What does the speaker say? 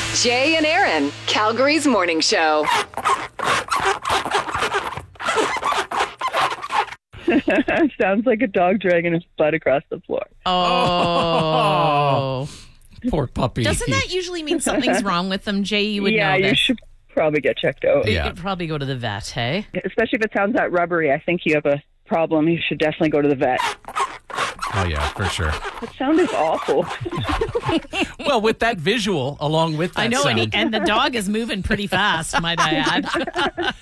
Jay and Aaron, Calgary's morning show. Sounds like a dog dragging his butt across the floor. Oh. Poor puppy. Doesn't that usually mean something's wrong with them, Jay? You would know you this. should probably get checked out. You Yeah. could probably go to the vet, hey? Especially if it sounds that rubbery. I think you have a problem. You should definitely go to the vet. Oh, yeah, for sure. That sound is awful. Well, with that visual along with that I know, sound. and the dog is moving pretty fast, might I add.